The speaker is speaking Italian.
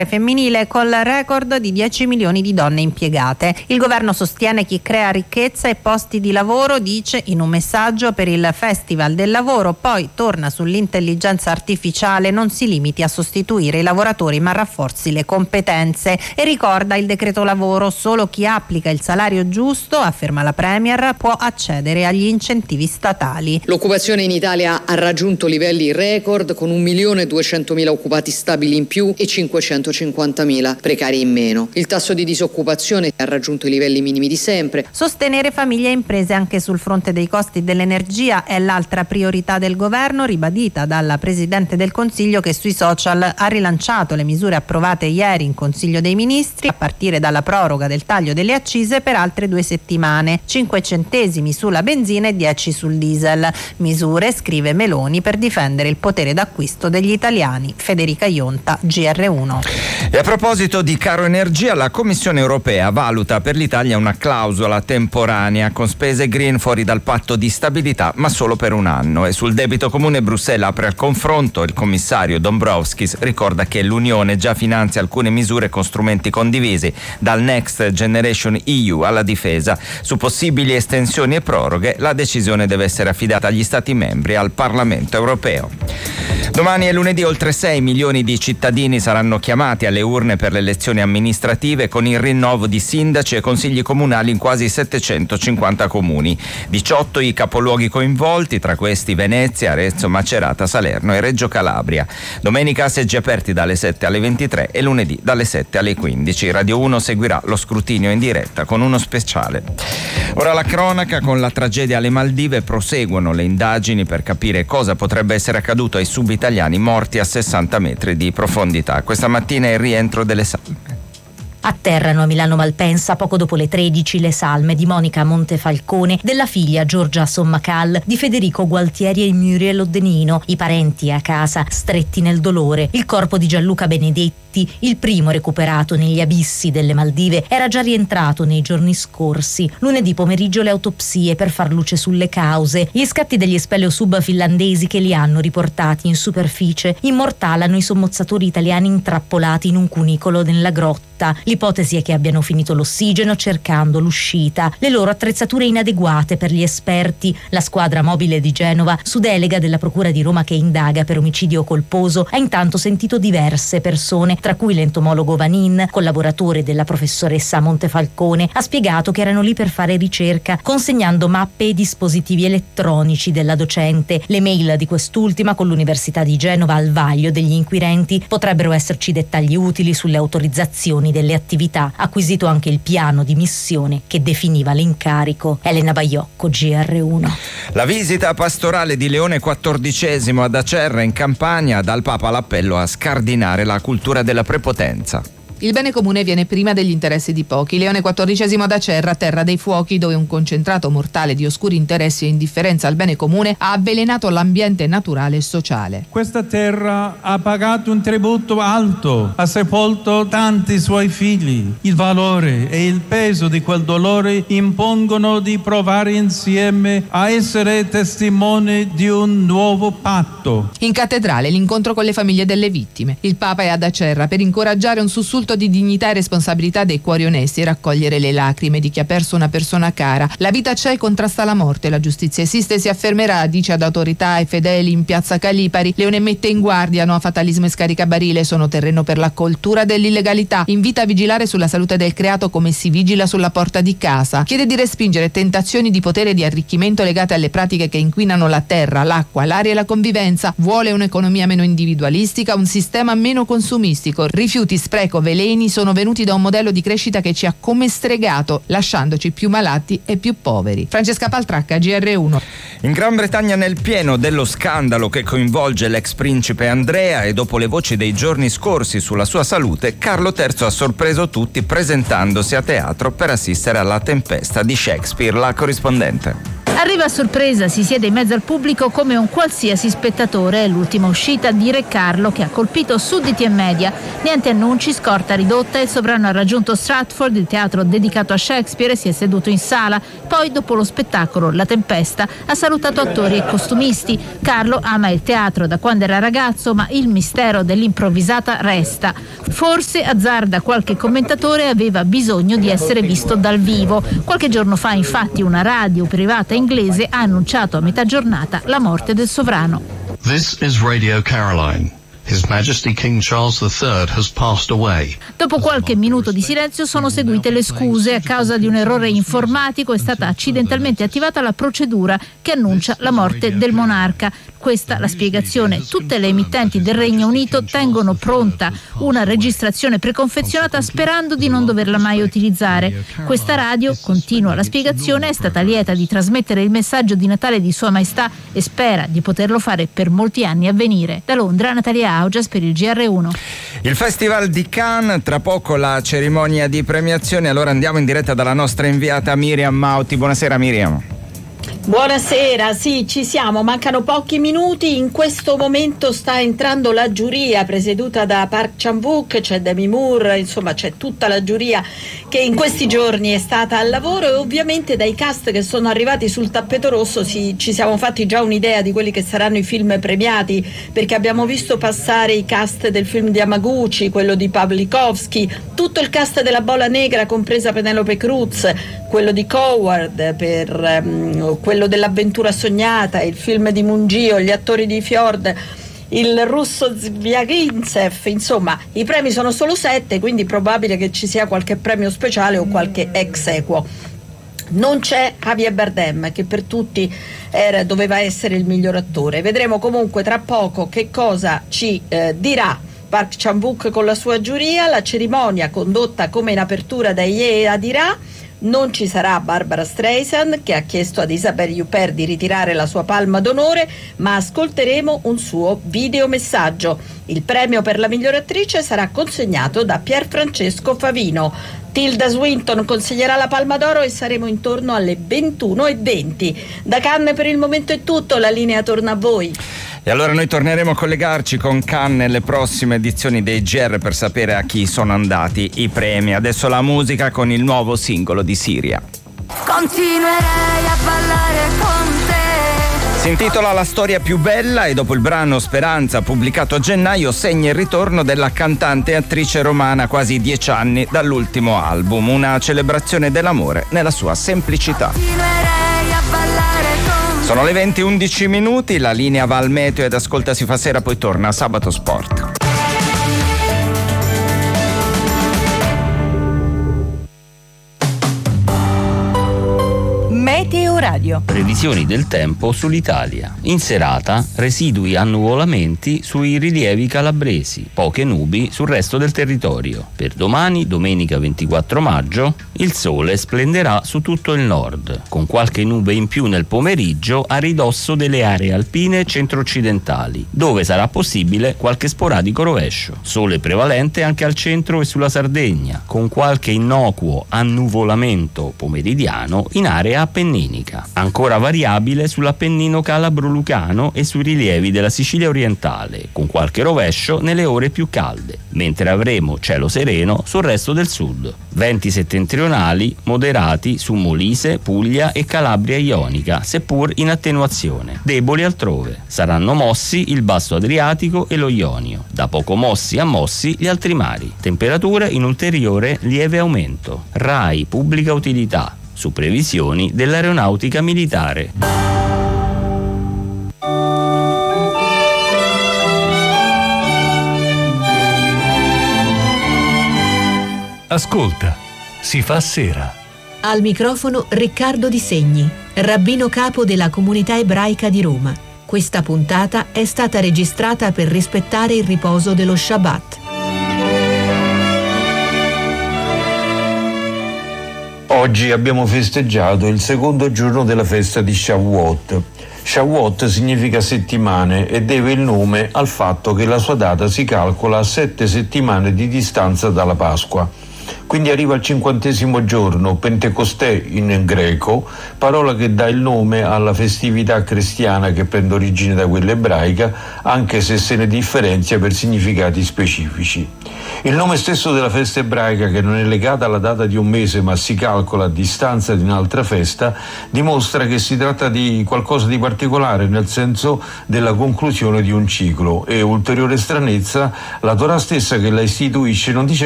femminile col record di 10 milioni di donne impiegate. Il governo sostiene chi crea ricchezza e posti di lavoro, dice in un messaggio per il Festival del Lavoro, poi torna sull'intelligenza artificiale, non si limiti a sostituire i lavoratori ma rafforzi le competenze e ricorda il decreto lavoro, solo chi applica il salario giusto, afferma la Premier, può accedere agli incentivi statali. L'occupazione in Italia ha raggiunto livelli record con 1.200.000 occupati stabili in più e 550.000 precari in meno. Il tasso di disoccupazione ha raggiunto i livelli minimi di sempre. Sostenere famiglie e imprese anche sul fronte dei costi dell'energia è l'altra priorità del governo, ribadita dalla Presidente del Consiglio, che sui social ha rilanciato le misure approvate ieri in Consiglio dei Ministri, a partire dalla proroga del taglio delle accise per altre 2 settimane, 5 centesimi sulla benzina e 10 sul diesel. Misure, scrive Meloni, per difendere il potere d'acquisto degli italiani. Federica Ionta, GR1. E a proposito di caro energia, la Commissione europea valuta per l'Italia una clausola temporanea con spese green fuori dal patto di stabilità, ma solo per un anno. E sul debito comune Bruxelles apre al confronto. Il commissario Dombrovskis ricorda che l'Unione già finanzia alcune misure con strumenti condivisi, dal Next Generation EU alla difesa. Su possibili estensioni e proroghe la decisione deve essere affidata agli Stati membri e al Parlamento europeo. Domani e lunedì oltre 6 milioni di cittadini saranno chiamati alle urne per le elezioni amministrative, con il rinnovo di sindaci e consigli comunali in quasi 750 comuni. 18 i capoluoghi coinvolti, tra questi Venezia, Arezzo, Macerata, Salerno e Reggio Calabria. Domenica seggi aperti dalle 7 alle 23 e lunedì dalle 7 alle 15. Radio 1 seguirà lo scrutinio in diretta con uno speciale. Ora la cronaca. Con la tragedia alle Maldive proseguono le indagini per capire cosa potrebbe essere accaduto ai subitaliani morti a 60 metri di profondità. Questa mattina è il rientro delle salme. Atterrano a Milano Malpensa poco dopo le 13 le salme di Monica Montefalcone, della figlia Giorgia Sommacal, di Federico Gualtieri e Muriel Oddenino, i parenti a casa stretti nel dolore. Il corpo di Gianluca Benedetti, il primo recuperato negli abissi delle Maldive, era già rientrato nei giorni scorsi. Lunedì pomeriggio le autopsie per far luce sulle cause. Gli scatti degli speleosub finlandesi che li hanno riportati in superficie immortalano i sommozzatori italiani intrappolati in un cunicolo nella grotta. L'ipotesi è che abbiano finito l'ossigeno cercando l'uscita. Le loro attrezzature inadeguate per gli esperti. La squadra mobile di Genova, su delega della Procura di Roma che indaga per omicidio colposo, ha intanto sentito diverse persone, tra cui l'entomologo Vanin, collaboratore della professoressa Montefalcone. Ha spiegato che erano lì per fare ricerca, consegnando mappe e dispositivi elettronici della docente. Le mail di quest'ultima con l'Università di Genova al vaglio degli inquirenti. Potrebbero esserci dettagli utili sulle autorizzazioni delle attività, acquisito anche il piano di missione che definiva l'incarico. Elena Baiocco, GR1. La visita pastorale di Leone XIV ad Acerra in Campania, dal Papa l'appello a scardinare la cultura della prepotenza. Il bene comune viene prima degli interessi di pochi. Leone XIV ad Acerra, terra dei fuochi, dove un concentrato mortale di oscuri interessi e indifferenza al bene comune ha avvelenato l'ambiente naturale e sociale. Questa terra ha pagato un tributo alto, ha sepolto tanti suoi figli. Il valore e il peso di quel dolore impongono di provare insieme a essere testimoni di un nuovo patto. In cattedrale l'incontro con le famiglie delle vittime. Il Papa è ad Acerra per incoraggiare un sussulto di dignità e responsabilità dei cuori onesti e raccogliere le lacrime di chi ha perso una persona cara. La vita c'è e contrasta la morte, la giustizia esiste e si affermerà, dice ad autorità e fedeli in piazza Calipari. Leone mette in guardia, no a fatalismo e scaricabarile, sono terreno per la coltura dell'illegalità, invita a vigilare sulla salute del creato come si vigila sulla porta di casa, chiede di respingere tentazioni di potere e di arricchimento legate alle pratiche che inquinano la terra, l'acqua, l'aria e la convivenza, vuole un'economia meno individualistica, un sistema meno consumistico. Rifiuti, spreco, veleni sono venuti da un modello di crescita che ci ha come stregato, lasciandoci più malati e più poveri. Francesca Paltracca, GR1. In Gran Bretagna, nel pieno dello scandalo che coinvolge l'ex principe Andrea e dopo le voci dei giorni scorsi sulla sua salute, Carlo III ha sorpreso tutti presentandosi a teatro per assistere alla Tempesta di Shakespeare. La corrispondente. Arriva a sorpresa, si siede in mezzo al pubblico come un qualsiasi spettatore. È l'ultima uscita di Re Carlo che ha colpito sudditi e media. Niente annunci, scorta ridotta. Il sovrano ha raggiunto Stratford, il teatro dedicato a Shakespeare, e si è seduto in sala. Poi, dopo lo spettacolo La Tempesta, ha salutato attori e costumisti. Carlo ama il teatro da quando era ragazzo, ma il mistero dell'improvvisata resta. Forse, azzarda qualche commentatore, aveva bisogno di essere visto dal vivo. Qualche giorno fa, infatti, una radio privata inglese ha annunciato a metà giornata la morte del sovrano. This is Radio Caroline. His Majesty King Charles III has passed away. Dopo qualche minuto di silenzio sono seguite le scuse. A causa di un errore informatico è stata accidentalmente attivata la procedura che annuncia la morte del monarca. Questa la spiegazione. Tutte le emittenti del Regno Unito tengono pronta una registrazione preconfezionata sperando di non doverla mai utilizzare. Questa radio, continua la spiegazione, è stata lieta di trasmettere il messaggio di Natale di Sua Maestà e spera di poterlo fare per molti anni a venire. Da Londra, Natalia Augias per il GR1. Il Festival di Cannes, tra poco la cerimonia di premiazione, allora andiamo in diretta dalla nostra inviata Miriam Mauti. Buonasera Miriam. Buonasera, sì, ci siamo, mancano pochi minuti. In questo momento sta entrando la giuria presieduta da Park Chan-wook, c'è Demi Moore, insomma c'è tutta la giuria che in questi giorni è stata al lavoro, e ovviamente dai cast che sono arrivati sul tappeto rosso ci siamo fatti già un'idea di quelli che saranno i film premiati, perché abbiamo visto passare i cast del film di Hamaguchi, quello di Pawlikowski, tutto il cast della Bola Negra compresa Penelope Cruz, quello di Coward per quello dell'Avventura sognata, il film di Mungio, gli attori di Fjord, il russo Zviagintsev, insomma i premi sono solo 7, quindi probabile che ci sia qualche premio speciale o qualche ex equo. Non c'è Javier Bardem, che per tutti doveva essere il miglior attore. Vedremo comunque tra poco che cosa ci dirà Park Chan-wook con la sua giuria. La cerimonia, condotta come in apertura da Ye Adira. Non ci sarà Barbara Streisand, che ha chiesto ad Isabelle Huppert di ritirare la sua palma d'onore, ma ascolteremo un suo videomessaggio. Il premio per la miglior attrice sarà consegnato da Pier Francesco Favino. Tilda Swinton consegnerà la Palma d'Oro e saremo intorno alle 21:20. Da Cannes per il momento è tutto, la linea torna a voi. E allora noi torneremo a collegarci con Cannes nelle prossime edizioni dei GR per sapere a chi sono andati i premi. Adesso la musica con il nuovo singolo di Siria. Continuerei a ballare con te. Si intitola La storia più bella e dopo il brano Speranza pubblicato a gennaio segna il ritorno della cantante e attrice romana a quasi 10 anni dall'ultimo album, una celebrazione dell'amore nella sua semplicità. Continuerei a ballare con te. Sono le 20:11, la linea va al meteo ed Ascolta si fa sera, poi torna a Sabato Sport. Meteo Radio. Previsioni del tempo sull'Italia. In serata, residui annuvolamenti sui rilievi calabresi, poche nubi sul resto del territorio. Per domani, domenica 24 maggio, il sole splenderà su tutto il nord, con qualche nube in più nel pomeriggio a ridosso delle aree alpine centro-occidentali, dove sarà possibile qualche sporadico rovescio. Sole prevalente anche al centro e sulla Sardegna, con qualche innocuo annuvolamento pomeridiano in area appenninica, ancora variabile sull'Appennino calabro-lucano e sui rilievi della Sicilia orientale, con qualche rovescio nelle ore più calde, mentre avremo cielo sereno sul resto del sud. Venti settentrionali moderati su Molise, Puglia e Calabria ionica, seppur in attenuazione, deboli altrove. Saranno mossi il basso Adriatico e lo Ionio, da poco mossi a mossi gli altri mari. Temperature in ulteriore lieve aumento. RAI Pubblica Utilità, su previsioni dell'aeronautica militare. Ascolta, si fa sera. Al microfono Riccardo Di Segni, rabbino capo della comunità ebraica di Roma. Questa puntata è stata registrata per rispettare il riposo dello Shabbat. Oggi abbiamo festeggiato il secondo giorno della festa di Shavuot. Shavuot significa settimane e deve il nome al fatto che la sua data si calcola a 7 settimane di distanza dalla Pasqua. Quindi arriva al 50° giorno, Pentecostè in greco, parola che dà il nome alla festività cristiana che prende origine da quella ebraica, anche se se ne differenzia per significati specifici. Il nome stesso della festa ebraica, che non è legata alla data di un mese ma si calcola a distanza di un'altra festa, dimostra che si tratta di qualcosa di particolare, nel senso della conclusione di un ciclo. E ulteriore stranezza, la Torah stessa che la istituisce non dice